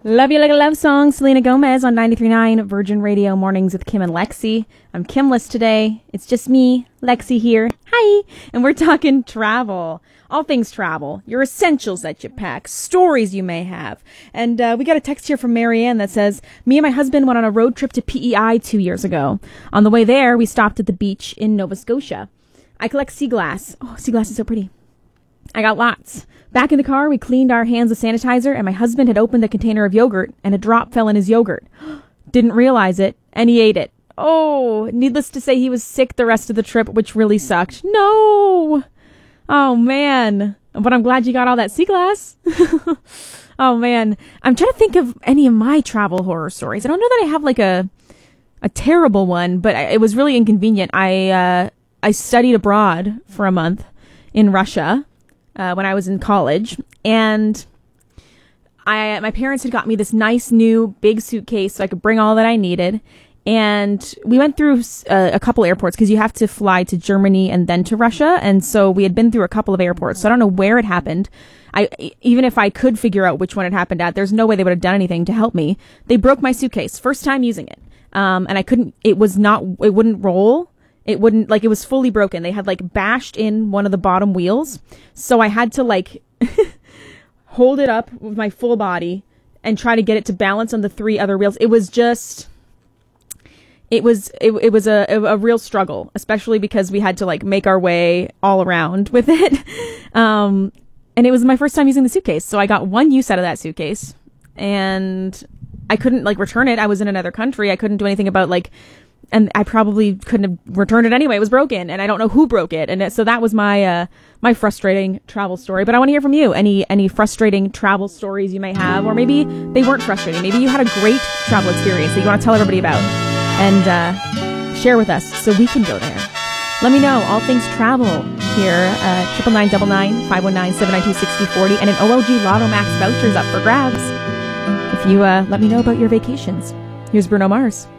Love You Like a Love Song, Selena Gomez on 93.9 Virgin Radio Mornings with Kim and Lexi. I'm Kimless today. It's just me, Lexi here. Hi! And we're talking travel. All things travel. Your essentials that you pack. Stories you may have. And we got a text here from Marianne that says, me and my husband went on a road trip to PEI 2 years ago. On the way there, we stopped at the beach in Nova Scotia. I collect sea glass. Oh, sea glass is so pretty. I got lots. Back in the car, we cleaned our hands with sanitizer, and my husband had opened a container of yogurt, and a drop fell in his yogurt. Didn't realize it, and he ate it. Oh, needless to say, he was sick the rest of the trip, which really sucked. No! Oh, man. But I'm glad you got all that sea glass. Oh, man. I'm trying to think of any of my travel horror stories. I don't know that I have, like, a terrible one, but it was really inconvenient. I studied abroad for a month in Russia. When I was in college, and my parents had got me this nice new big suitcase so I could bring all that I needed, and we went through a couple airports because you have to fly to Germany and then to Russia, and so we had been through a couple of airports, so I don't know where it happened. Even if I could figure out which one it happened at, there's no way they would have done anything to help me. They broke my suitcase, first time using it, and I couldn't, it wouldn't roll. It wouldn't, like, it was fully broken. They had, like, bashed in one of the bottom wheels. So I had to, like, hold it up with my full body and try to get it to balance on the three other wheels. It was just, it was a real struggle, especially because we had to, like, make our way all around with it. And it was my first time using the suitcase. So I got one use out of that suitcase. And I couldn't, like, return it. I was in another country. I couldn't do anything about, like, and I probably couldn't have returned it anyway. It was broken, and I don't know who broke it. And so that was my my frustrating travel story. But I want to hear from you. Any frustrating travel stories you may have, or maybe they weren't frustrating. Maybe you had a great travel experience that you want to tell everybody about, and share with us so we can go there. Let me know. All things travel here. 999 519 792 6040, and an OLG Lotto Max vouchers up for grabs. If you let me know about your vacations. Here's Bruno Mars.